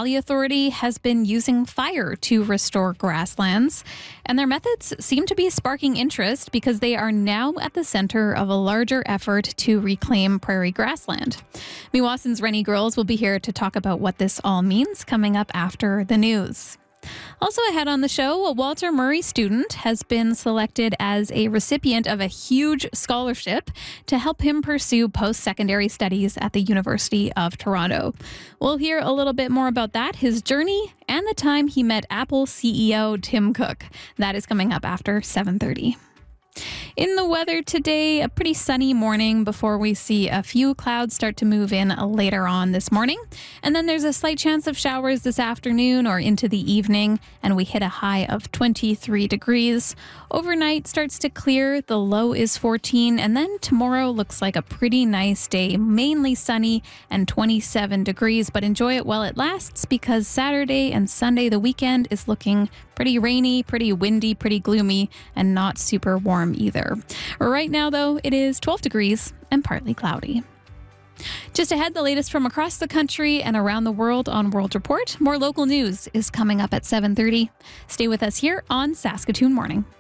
Valley Authority has been using fire to restore grasslands, and their methods seem to be sparking interest because they are now at the center of a larger effort to reclaim prairie grassland. Meewasin's Rennie Girls will be here to talk about what this all means coming up after the news. Also ahead on the show, a Walter Murray student has been selected as a recipient of a huge scholarship to help him pursue post-secondary studies at the University of Toronto. We'll hear a little bit more about that, his journey, and the time he met Apple CEO Tim Cook. That is coming up after 7:30. In the weather today, a pretty sunny morning before we see a few clouds start to move in later on this morning. And then there's a slight chance of showers this afternoon or into the evening, and we hit a high of 23 degrees. Overnight starts to clear, the low is 14, and then tomorrow looks like a pretty nice day, mainly sunny and 27 degrees, but enjoy it while it lasts because Saturday and Sunday, the weekend, is looking pretty rainy, pretty windy, pretty gloomy, and not super warm either. Right now, though, it is 12 degrees and partly cloudy. Just ahead, the latest from across the country and around the world on World Report. More local news is coming up at 7:30. Stay with us here on Saskatoon Morning.